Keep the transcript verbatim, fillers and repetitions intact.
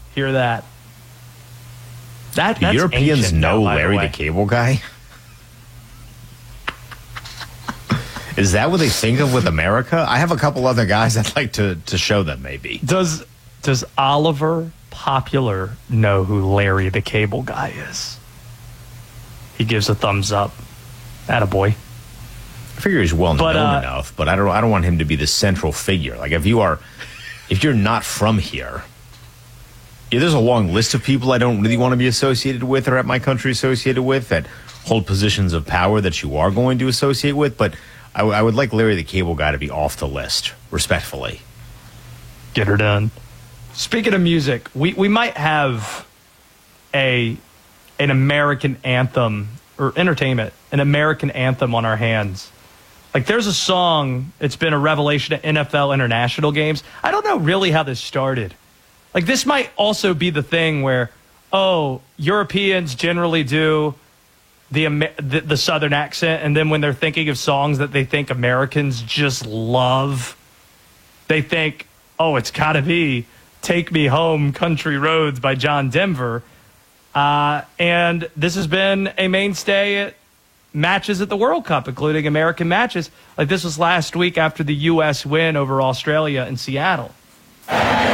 Hear that? That Do that's Europeans know now, Larry the, the Cable Guy? Is that what they think of with America? I have a couple other guys I'd like to, to show them, maybe. Does Does Oliver Popular know who Larry the Cable Guy is? He gives a thumbs up. Attaboy. I figure he's well But, known uh, enough, but I don't. I don't want him to be the central figure. Like if you are, if you're not from here, yeah, there's a long list of people I don't really want to be associated with or have my country associated with that hold positions of power that you are going to associate with. But I, w- I would like Larry the Cable Guy to be off the list, respectfully. Get her done. Speaking of music, we, we might have a an American anthem or entertainment, an American anthem on our hands. Like there's a song, it's been a revelation at N F L international games. I don't know really how this started. Like this might also be the thing where, oh, Europeans generally do the, the the Southern accent, and then when they're thinking of songs that they think Americans just love, they think, oh, it's got to be Take Me Home, Country Roads by John Denver. Uh, and this has been a mainstay at matches at the World Cup, including American matches. Like this was last week after the U S win over Australia in Seattle.